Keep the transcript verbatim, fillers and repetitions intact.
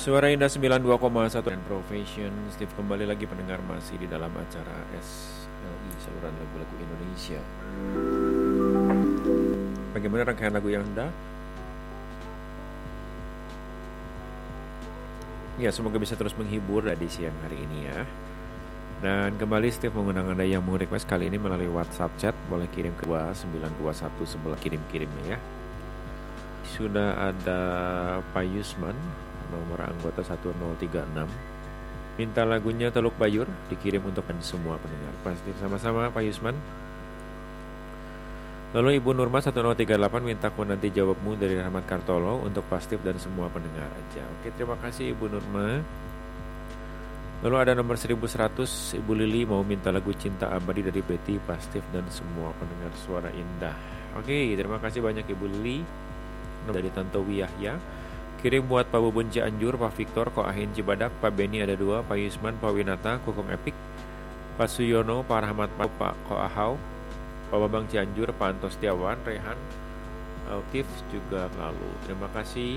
Suara Indah sembilan puluh dua koma satu dan Profession. Steve kembali lagi pendengar, masih di dalam acara S L I, saluran lagu-lagu Indonesia. Bagaimana rangkaian lagu yang Anda? Ya, semoga bisa terus menghibur di siang hari ini ya. Dan kembali Steve mengundang Anda yang mau request kali ini melalui WhatsApp chat. Boleh kirim ke dua sembilan dua satu sebelah kirim-kirimnya ya. Sudah ada Pak Yusman, nomor anggota satu nol tiga enam. Minta lagunya Teluk Bayur, dikirim untuk semua pendengar. Pasti sama-sama Pak Yusman. Lalu Ibu Nurma satu nol tiga delapan minta ku nanti jawabmu dari Rahmat Kartolo untuk Pastif dan semua pendengar aja. Oke, terima kasih Ibu Nurma. Lalu ada nomor seribu seratus, Ibu Lili mau minta lagu Cinta Abadi dari Betty, Pastif dan semua pendengar Suara Indah. Oke, terima kasih banyak Ibu Lili. Dari Tantowi Yahya. Kirim buat Pak Bubun Cianjur, Pak Victor, Ko Ahin Cibadak, Pak Beni ada dua, Pak Yusman, Pak Winata, Kokong Epik, Pak Suyono, Pak Rahmat, Pak Ko Ahau, Pak Babang Cianjur, Pak Anto Setiawan, Rehan, Alkif juga lalu. Terima kasih